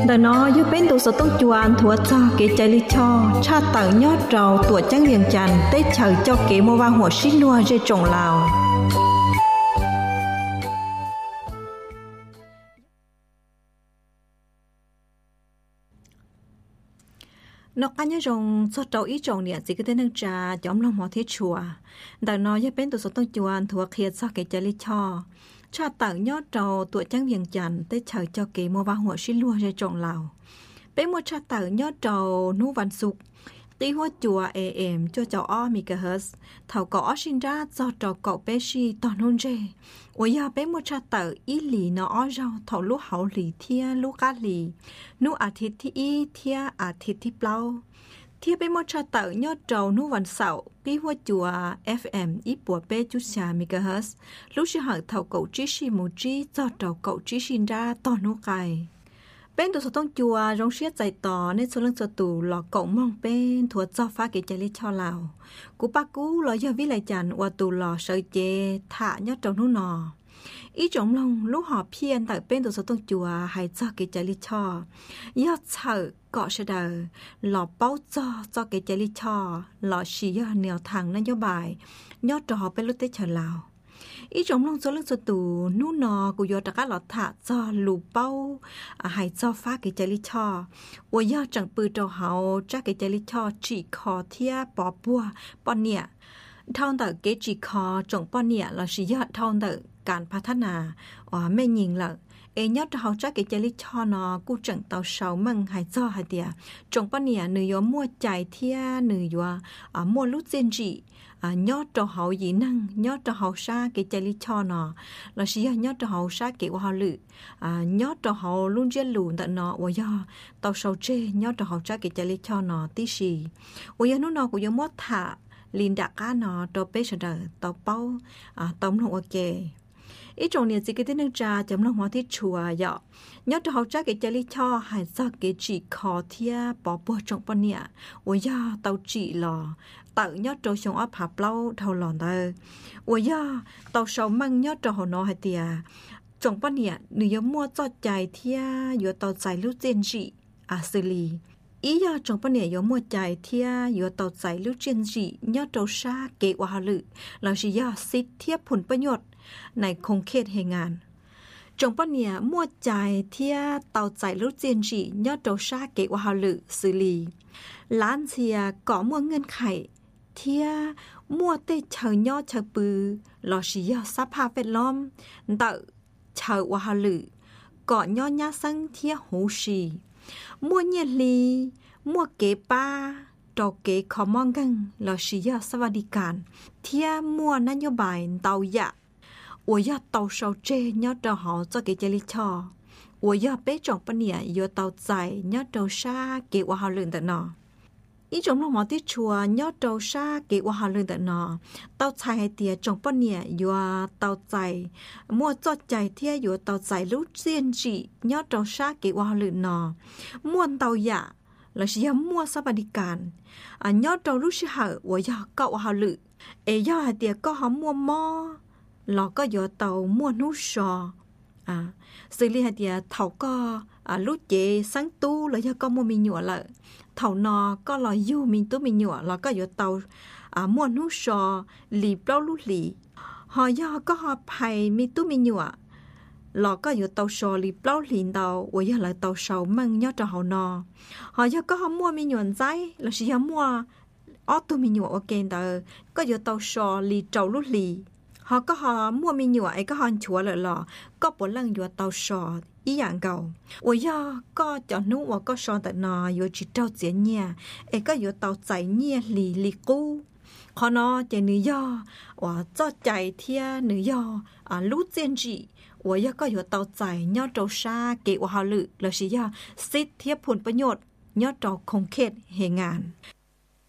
đời nó giúp bên tụ số tông chuan thua cho kế trái lý cho cha tặng nhót trầu tuổi trắng liền tràn tết chờ cho kế mô vangหัวxích lua dây trồng lào nó ăn nhớ rồng cho trâu ít trồng nè chỉ cái tên nâng trà chóm lòng mỏ thiết chùa đời nó giúp bên tụ số tông chuan thua kia cho kế trái lý cho cha tặng nhót trầu tuổi trắng liền tràn tết chờ cho kế mô vangหัวxích lua dây trồng lào bé mua cha tặng nhót trầu nú văn sục tí hoa chùa AM cho cháu o MHz thầu có sinh ra do trò cậu bé si toàn hôn rê ôi giờ bé mua cha tặng ý lì nó o rau thầu lúc hậu lì thia lúc cá lì nú à thịt thi y thia à thịt thi plau thia bé mua cha tặng nhót trầu nú văn sạo tí hoa chùa FM ít bùa bé chút xa MHz lúc sẽ hỏi thầu cậu trí si một trí do trò cậu trí sinh ra toàn hôn cài bên tụ số tông chùa rong xiết dài tỏ nên số lượng số tụ lọ cổng mong bên thua cho phá cái chạy lý cho lào cú ba cú lọ giờ viết lại chặn và tụ lọ sợi chê thả nhát trong nút nọ ý trọng lòng lúc họ phiền tại bên tụ số tông chùa hay cho cái chạy lý cho do sợ cọ sẽ đời lọ bao cho cái chạy lý cho lọ xì nèo thẳng nên do bài nhát cho họ bên lúc tết chờ lào ý trong lòng số lượng số tù nú nọ của do các lọt thả cho lù bao hay cho phá cái trái lý cho và do chẳng bự trâu hậu chắc cái trái lý cho chỉ khó thia bỏ bùa bỏ nhẹ thong tự cái chỉ khó trồng bỏ nhẹ là chỉ do thong tựการพัฒนาไม่ยิงละnhớ cho họ chắc cái trái lý cho nó cũng chẳng tàu sầu măng hay cho hay tiệt trồng bỏ nhẹ nửa gió mua chạy thia nửa gió mua lút trên trị nhớ cho họ dĩ năng nhớ cho họ xa cái trái lý cho nó là chỉ nhớ cho họ xa cái của họ lự nhớ cho họ luôn chơi lùn tận nó và do tàu sầu chê nhớ cho họ xa cái trái lý cho nó tí xì và do nó cũng giống mất thả liền đặt cá nó cho bé sợ đời tàu bao tống không ok ý trong này chỉ cái tên nâng trà chấm lòng hóa thiết chùa dọ nhớ cho họ chắc cái trái lý cho hay do cái chỉ khó thia bỏ bùa trong bọn nhẹ và do tàu chỉ lò tự nhớ trâu xong ấp hạp lâu thâu lòn tờ và do tàu sầu măng nhớ trâu họ nó hay tìa trong bọn nhẹ nếu giống mua cho chạy thia vừa tàu chạy lúc trên dị xử lý ý do trong bọn nhẹ giống mua chạy thia vừa tàu chạy lúc trên dị nhớ trâu xa kế qua hà lự là chỉ do xích thiếp phunประโยชน์ในคงเขตแห่งงานจงปะเนี่ยมั่วใจเที่ยเตาใจรู้เจียนจียอดโดชาเกว่าฮาลือซื้อลีล้านเชียก่อมั่วเงินไข่เที่ยมั่วเตเชยยอดเชยปือหล่อชียอสภาพแวดล้อมเตอเชยว่าฮาลือก่อยอดยาสังเที่ยหูชีมั่วเนียลีมั่วเกป้าโตเกขอมองกังหล่อชียอสวัสดิการเที่ยมั่วนโยบายเตายะ我要到手这nhớ cho họ cho cái trái lý cho我要bé trọng bên nhà yêu tàu dài nhớ đầu xa kể qua họ luyện tận nọ ý trong lòng mỏ tiết chùa nhớ đầu xa kể qua họ luyện tận nọ tàu dài hay tiệt trọng bên nhà yêu tàu dài mua cho chạy thiê yêu tàu dài lúc riêng chỉ nhớ đầu xa kể qua họ luyện nọ mua tàu giả là chỉ mua sao đi cản nhớ đầu lúc sẽ hở我要cậu họ luyện yêu hay tiệt có họ mua mò lọ có giờ tàu mua nút sò xử lý hạt địa thầu có lúc chế sáng tu là do có mua mình nhựa lại thầu nọ có lò du mình tu mình nhựa là có giờ tàu mua nút sò lì bao lúc lì họ do có họ phải mình tu mình nhựa lọ có giờ tàu sò lì bao lì tàu và giờ là tàu sầu măng nhớ cho họ nọ họ do có họ mua mình nhuận giấy là chỉ mua ở tu mình nhựa ok tàu có giờ tàu sò lì trâu lúc lì họ có họ mua mình nhựa ấy có họ chúa lợi lọ có bộ lăng nhựa tàu sò ý dạng cầu ôi do có cho nú và có sò tại nọ nhựa chỉ trâu diễn nha ấy có nhựa tàu chạy nha lì lì cu họ nó chạy nữ do và cho chạy thia nữ do lút trên chị ôi do có nhựa tàu chạy nhớ trâu xa kể của họ lự là chỉ do xích thiếp phunประโยชน์nhớ trâu không khét hệ ngàn